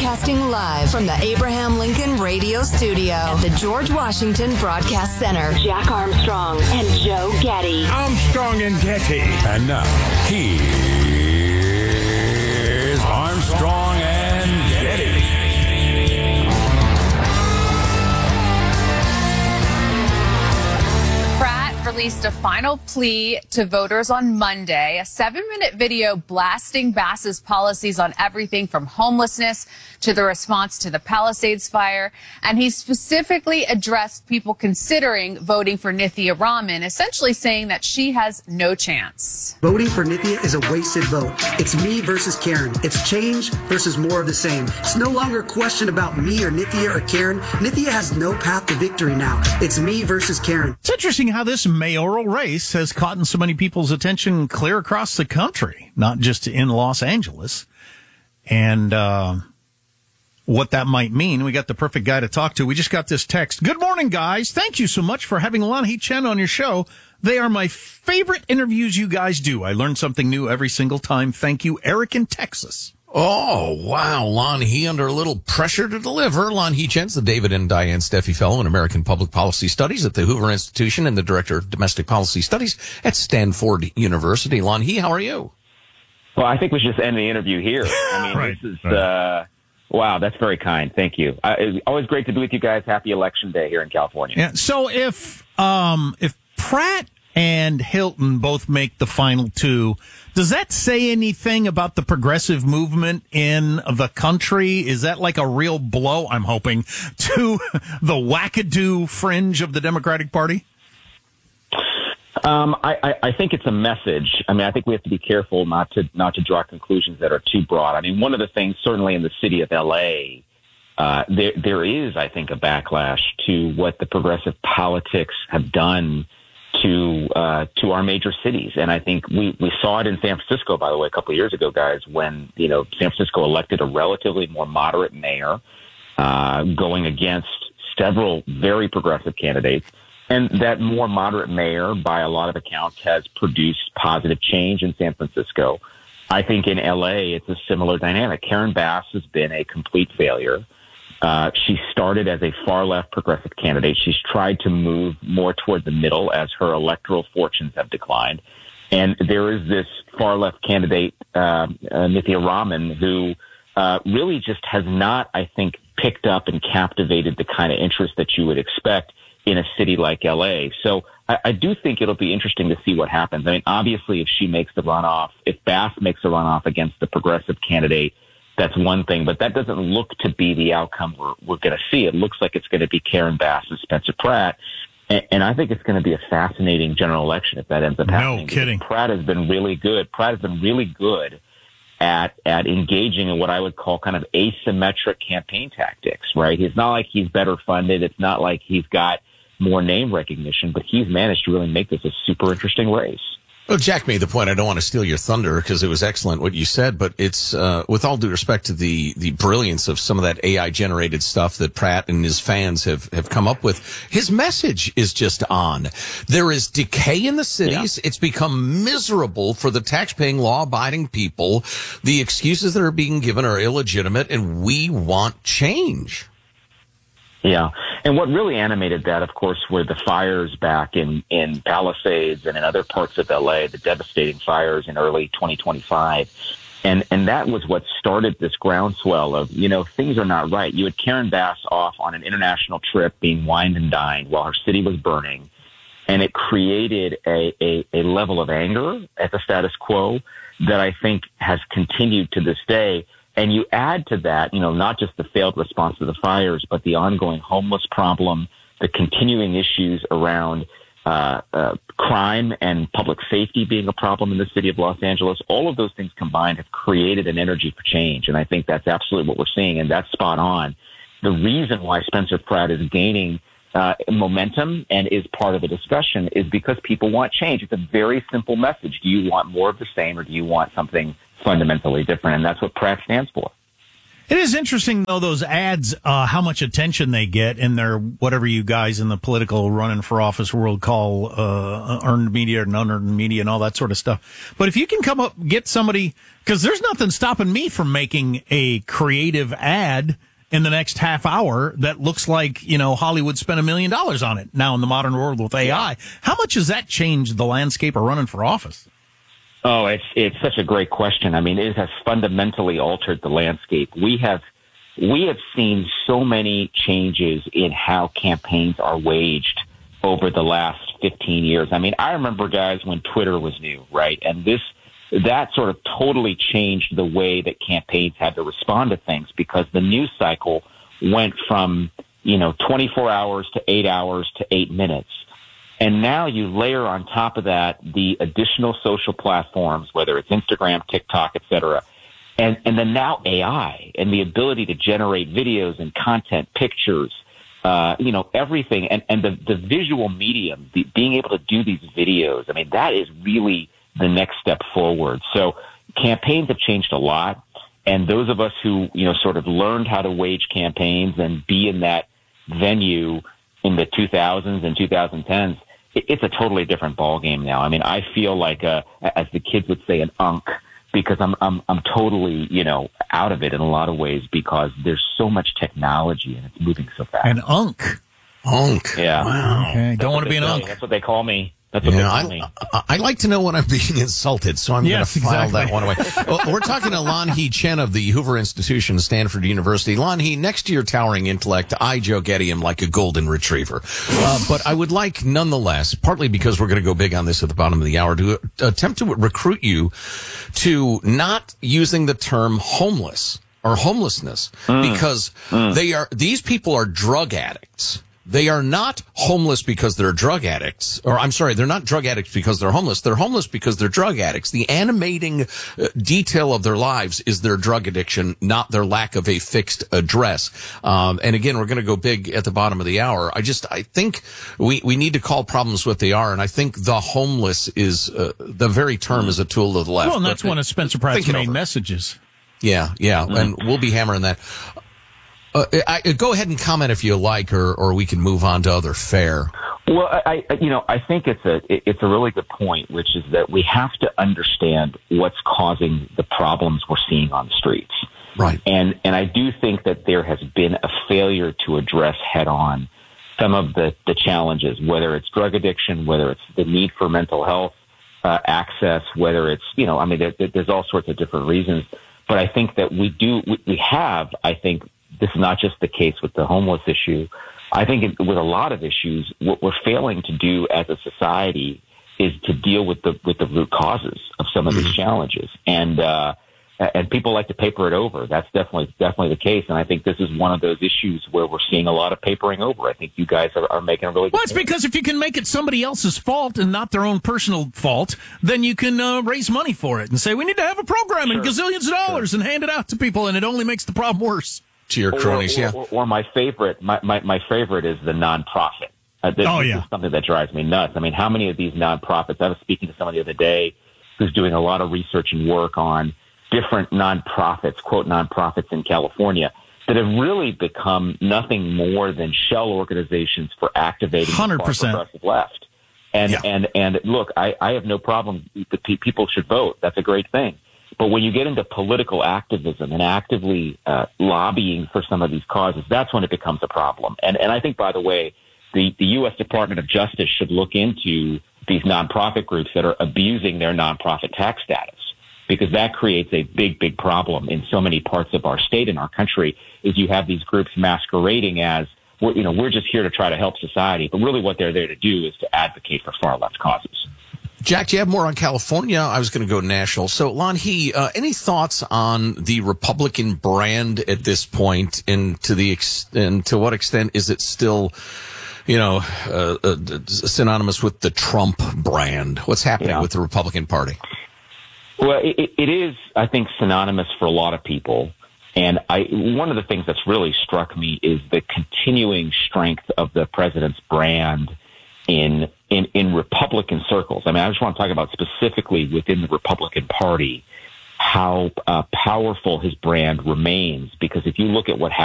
Broadcasting live from the Abraham Lincoln Radio Studio at the George Washington Broadcast Center. Jack Armstrong and Joe Getty. Armstrong and Getty. And now, here's Armstrong and Getty. Released a final plea to voters on Monday, a 7-minute video blasting Bass's policies on everything from homelessness to the response to the Palisades fire. And he specifically addressed people considering voting for Nithya Raman, essentially saying that she has no chance. Voting for Nithya is a wasted vote. It's me versus Karen. It's change versus more of the same. It's no longer a question about me or Nithya or Karen. Nithya has no path to victory now. It's me versus Karen. It's interesting how this mayoral race has caught so many people's attention clear across the country, not just in Los Angeles. And what that might mean, we got the perfect guy to talk to. We just got this text. Good morning, guys. Thank you so much for having Lanhee Chen on your show. They are my favorite interviews you guys do. I learn something new every single time. Thank you, Eric in Texas. Oh, wow. Lanhee under a little pressure to deliver. Lanhee Chen's the David and Diane Steffi Fellow in American Public Policy Studies at the Hoover Institution and the Director of Domestic Policy Studies at Stanford University. Lanhee, how are you? Well, I think we should just end the interview here. I mean, Right. This is, wow, that's very kind. Thank you. It's always great to be with you guys. Happy Election Day here in California. Yeah. So if Pratt and Hilton both make the final two, does that say anything about the progressive movement in the country? Is that like a real blow, I'm hoping, to the wackadoo fringe of the Democratic Party? I think it's a message. I mean, I think we have to be careful not to draw conclusions that are too broad. I mean, one of the things, certainly in the city of L.A., there is, I think, a backlash to what the progressive politics have done to our major cities. And I think we saw it in San Francisco, by the way, a couple of years ago, guys, when, San Francisco elected a relatively more moderate mayor, going against several very progressive candidates. And that more moderate mayor, by a lot of accounts, has produced positive change in San Francisco. I think in L.A., it's a similar dynamic. Karen Bass has been a complete failure. She started as a far-left progressive candidate. She's tried to move more toward the middle as her electoral fortunes have declined. And there is this far-left candidate, Nithya Raman, who really just has not, I think, picked up and captivated the kind of interest that you would expect in a city like L.A. So I do think it'll be interesting to see what happens. I mean, obviously, if she makes the runoff, if Bass makes the runoff against the progressive candidate, that's one thing, but that doesn't look to be the outcome we're going to see. It looks like it's going to be Karen Bass and Spencer Pratt, and I think it's going to be a fascinating general election if that ends up happening. No kidding. Pratt has been really good. Pratt has been really good at engaging in what I would call kind of asymmetric campaign tactics, right? It's not like he's better funded. It's not like he's got more name recognition, but he's managed to really make this a super interesting race. Well, Jack made the point. I don't want to steal your thunder because it was excellent what you said, but it's, with all due respect to the brilliance of some of that AI generated stuff that Pratt and his fans have come up with. His message is just on. There is decay in the cities. Yeah. It's become miserable for the tax-paying, law-abiding people. The excuses that are being given are illegitimate, and we want change. Yeah. And what really animated that, of course, were the fires back in Palisades and in other parts of L.A., the devastating fires in early 2025. And that was what started this groundswell of, things are not right. You had Karen Bass off on an international trip being wined and dined while her city was burning. And it created a level of anger at the status quo that I think has continued to this day. And you add to that, not just the failed response to the fires, but the ongoing homeless problem, the continuing issues around crime and public safety being a problem in the city of Los Angeles. All of those things combined have created an energy for change. And I think that's absolutely what we're seeing, and that's spot on. The reason why Spencer Pratt is gaining momentum and is part of the discussion is because people want change. It's a very simple message. Do you want more of the same, or do you want something fundamentally different? And that's what Pratt stands for. It is interesting, though, those ads, how much attention they get in their, whatever you guys in the political running for office world call, earned media and unearned media and all that sort of stuff. But if you can get somebody, because there's nothing stopping me from making a creative ad in the next half hour that looks like, Hollywood spent $1 million on it now in the modern world with AI. How much has that changed the landscape of running for office? Oh, it's such a great question. I mean, it has fundamentally altered the landscape. We have seen so many changes in how campaigns are waged over the last 15 years. I mean, I remember, guys, when Twitter was new, right? And that sort of totally changed the way that campaigns had to respond to things, because the news cycle went from, 24 hours to 8 hours to 8 minutes. And now you layer on top of that the additional social platforms, whether it's Instagram, TikTok, et cetera, and then now AI and the ability to generate videos and content, pictures, everything. And the visual medium, being able to do these videos, I mean, that is really the next step forward. So campaigns have changed a lot. And those of us who, sort of learned how to wage campaigns and be in that venue in the 2000s and 2010s, it's a totally different ballgame now. I mean, I feel like, as the kids would say, an unk, because I'm totally, out of it in a lot of ways, because there's so much technology and it's moving so fast. An unk. Yeah. Wow. Okay. Don't want to be an unk. That's what they call me. That's what they call me. I like to know when I'm being insulted, so I'm going to file that one away. We're talking to Lan He Chen of the Hoover Institution, Stanford University. Lan He, next to your towering intellect, I joke at him like a golden retriever. But I would like, nonetheless, partly because we're going to go big on this at the bottom of the hour, to attempt to recruit you to not using the term homeless or homelessness, because these people are drug addicts. They are not homeless because they're drug addicts. Or, I'm sorry, they're not drug addicts because they're homeless. They're homeless because they're drug addicts. The animating detail of their lives is their drug addiction, not their lack of a fixed address. And again, we're going to go big at the bottom of the hour. I think we need to call problems what they are. And I think the homeless is, the very term is a tool of the left. Well, and that's one of Spencer Pratt's main messages. Yeah. And we'll be hammering that. Go ahead and comment if you like, or we can move on to other fare. Well, I think it's a really good point, which is that we have to understand what's causing the problems we're seeing on the streets. Right. And I do think that there has been a failure to address head on some of the challenges, whether it's drug addiction, whether it's the need for mental health access, whether it's, there's all sorts of different reasons. But I think that I think this is not just the case with the homeless issue. I think with a lot of issues, what we're failing to do as a society is to deal with the root causes of some of these challenges. And people like to paper it over. That's definitely the case. And I think this is one of those issues where we're seeing a lot of papering over. I think you guys are making a really good point. Well, it's because if you can make it somebody else's fault and not their own personal fault, then you can raise money for it and say, we need to have a program and gazillions of dollars and hand it out to people, and it only makes the problem worse. To your cronies, or my favorite, my favorite is the nonprofit. This is something that drives me nuts. I mean, how many of these nonprofits? I was speaking to someone the other day who's doing a lot of research and work on different nonprofits, quote nonprofits in California, that have really become nothing more than shell organizations for activating 100%. the progressive left. And look, I have no problem. People should vote. That's a great thing. But when you get into political activism and actively lobbying for some of these causes, that's when it becomes a problem. And I think, by the way, the U.S. Department of Justice should look into these nonprofit groups that are abusing their nonprofit tax status, because that creates a big, big problem in so many parts of our state and our country. Is you have these groups masquerading as, we're just here to try to help society, but really what they're there to do is to advocate for far left causes. Jack, do you have more on California? I was going to go national. So, Lan He, any thoughts on the Republican brand at this point, and to what extent is it still, synonymous with the Trump brand? What's happening with the Republican Party? Well, it is, I think, synonymous for a lot of people. And one of the things that's really struck me is the continuing strength of the president's brand in Republican circles. I mean, I just want to talk about specifically within the Republican Party, how powerful his brand remains. Because if you look at what happened